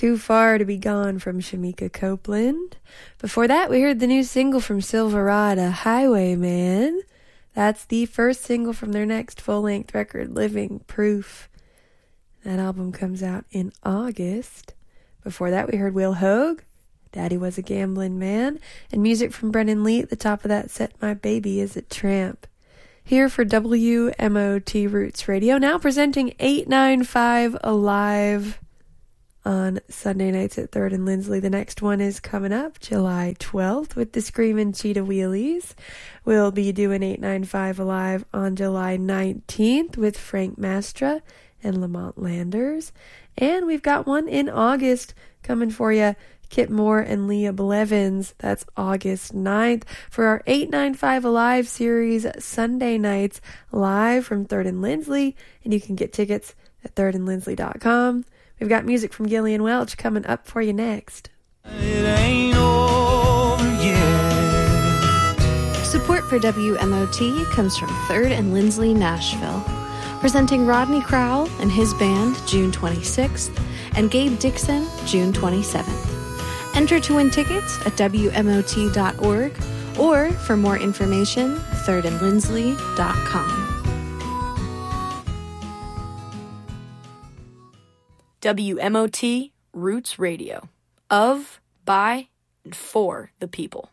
Too Far to Be Gone from Shamika Copeland. Before that, we heard the new single from Silverado, Highwayman. That's the first single from their next full-length record, Living Proof. That album comes out in August. Before that, we heard Will Hogue, Daddy Was a Gambling Man, and music from Brennan Lee at the top of that set, My Baby Is a Tramp. Here for WMOT Roots Radio, now presenting 895 Alive on Sunday nights at 3rd and Lindsley. The next one is coming up July 12th with the Screamin' Cheetah Wheelies. We'll be doing 895 Alive on July 19th with Frank Mastra and Lamont Landers. And we've got one in August coming for you, Kit Moore and Leah Blevins. That's August 9th for our 895 Alive series Sunday nights live from 3rd and Lindsley. And you can get tickets at thirdandlindsley.com. We've got music from Gillian Welch coming up for you next. It ain't over yet. Support for WMOT comes from 3rd and Lindsley, Nashville. Presenting Rodney Crowell and his band June 26th and Gabe Dixon June 27th. Enter to win tickets at WMOT.org or for more information, thirdandlindsley.com. WMOT Roots Radio. Of, by, and for the people.